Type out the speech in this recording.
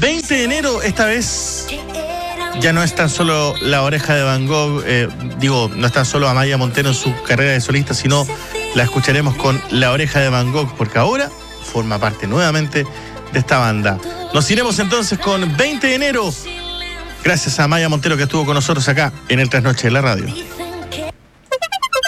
20 de enero, esta vez ya no es tan solo La Oreja de Van Gogh, no es tan solo Amaya Montero en su carrera de solista, sino la escucharemos con La Oreja de Van Gogh, porque ahora forma parte nuevamente de esta banda. Nos iremos entonces con 20 de enero, gracias a Amaya Montero que estuvo con nosotros acá en el Trasnoche de la Radio.